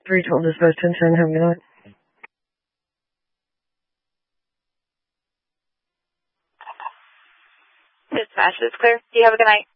312 dispatch 1010, have a good night. Dispatch is clear. Do you have a good night?